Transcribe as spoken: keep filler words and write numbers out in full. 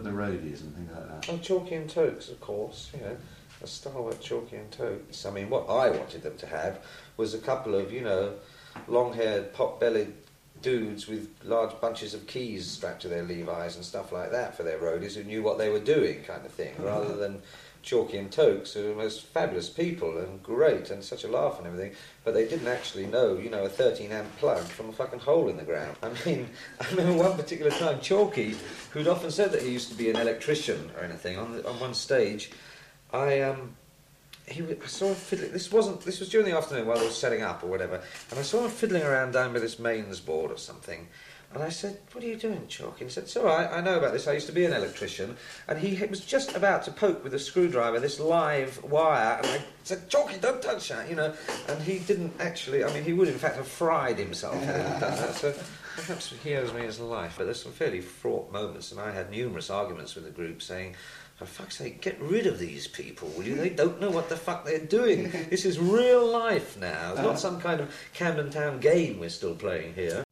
the roadies and things like that? Oh, Chalky and Tokes, of course, you know, a stalwart Chalky and Tokes. I mean, what I wanted them to have was a couple of, you know, long-haired, pot-bellied dudes with large bunches of keys strapped to their Levi's and stuff like that for their roadies who knew what they were doing, kind of thing, rather than Chalky and Tokes, who were most fabulous people and great and such a laugh and everything, but they didn't actually know, you know, a thirteen amp plug from a fucking hole in the ground. I mean, I remember one particular time, Chalky, who'd often said that he used to be an electrician or anything, on, the, on one stage, I, um... He, I saw him fiddling. This wasn't. This was during the afternoon while they were setting up or whatever. And I saw him fiddling around down by this mains board or something. And I said, "What are you doing, Chalky?" And he said, "It's all right. I know about this. I used to be an electrician." And he was just about to poke with a screwdriver this live wire. And I said, "Chalky, don't touch that," you know. And he didn't actually. I mean, he would in fact have fried himself had he done that. So perhaps he owes me his life. But there's some fairly fraught moments, and I had numerous arguments with the group saying, for fuck's sake, get rid of these people, will you? They don't know what the fuck they're doing. This is real life now. It's not some kind of Camden Town game we're still playing here.